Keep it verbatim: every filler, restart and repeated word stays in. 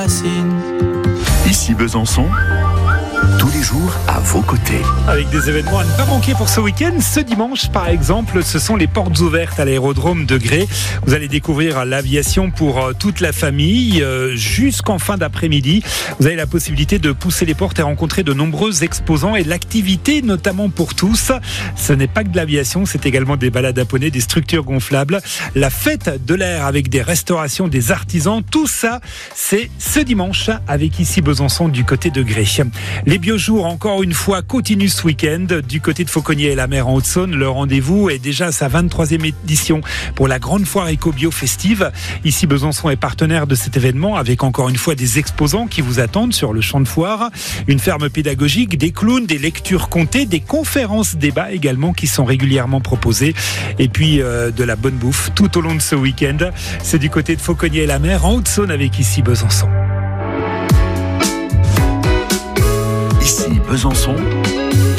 Ici Besançon, tous les jours à vos côtés. Avec des événements à ne pas manquer pour ce week-end. Ce dimanche, par exemple, ce sont les portes ouvertes à l'aérodrome de Gré. Vous allez découvrir l'aviation pour toute la famille jusqu'en fin d'après-midi. Vous avez la possibilité de pousser les portes et rencontrer de nombreux exposants et de l'activité, notamment pour tous. Ce n'est pas que de l'aviation, c'est également des balades à poney, des structures gonflables, la fête de l'air avec des restaurations, des artisans. Tout ça, c'est ce dimanche avec Ici Besançon du côté de Gré. Les biojours, encore une fois, continuent ce week-end. Du côté de Fauconnier et la Mer en Haute-Saône, le rendez-vous est déjà à sa vingt-troisième édition pour la grande foire éco-bio festive. Ici, Besançon est partenaire de cet événement avec encore une fois des exposants qui vous attendent sur le champ de foire. Une ferme pédagogique, des clowns, des lectures comptées, des conférences débats également qui sont régulièrement proposées. Et puis euh, de la bonne bouffe tout au long de ce week-end. C'est du côté de Fauconnier et la Mer en Haute-Saône avec Ici Besançon. Ici Besançon,